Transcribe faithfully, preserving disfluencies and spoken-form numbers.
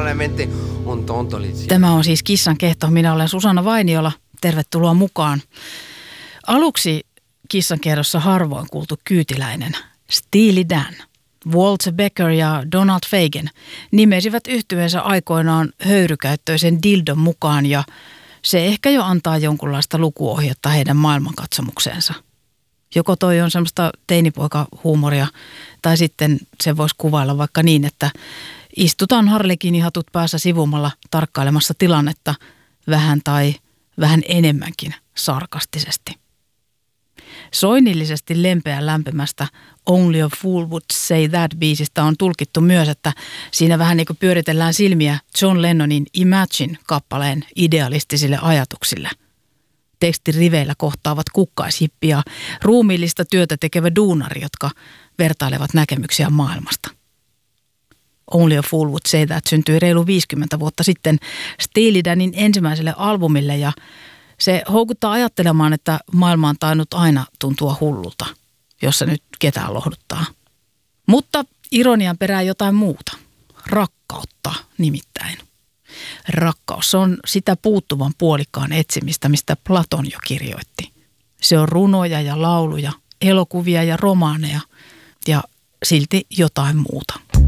solamente un tonto. Tämä on siis Kissan kehto. Minä olen Susanna Vainiola. Tervetuloa mukaan. Aluksi Kissan kehdossa harvoin kuultu kyytiläinen Steely Dan. Walter Becker ja Donald Fagen nimesivät yhtyeensä aikoinaan höyrykäyttöisen dildon mukaan ja se ehkä jo antaa jonkunlaista lukuohjetta heidän maailmankatsomukseensa. Joko toi on semmoista teinipoikahuumoria tai sitten se voisi kuvailla vaikka niin, että istutaan harlekiinihatut päässä sivumalla tarkkailemassa tilannetta vähän tai vähän enemmänkin sarkastisesti. Soinnillisesti lempeän lämpimästä Only a Fool Would Say That-biisistä on tulkittu myös, että siinä vähän niin kuin pyöritellään silmiä John Lennonin Imagine-kappaleen idealistisille ajatuksille. Tekstiriveillä kohtaavat kukkaishippi ja ruumiillista työtä tekevä duunari, jotka vertailevat näkemyksiä maailmasta. Only a Fool Would Say That syntyi reilu viisikymmentä vuotta sitten Steely Danin ensimmäiselle albumille ja se houkuttaa ajattelemaan, että maailma on tainnut aina tuntua hullulta, jos se nyt ketään lohduttaa. Mutta ironian perää jotain muuta. Rakkautta nimittäin. Rakkaus on sitä puuttuvan puolikkaan etsimistä, mistä Platon jo kirjoitti. Se on runoja ja lauluja, elokuvia ja romaaneja ja silti jotain muuta.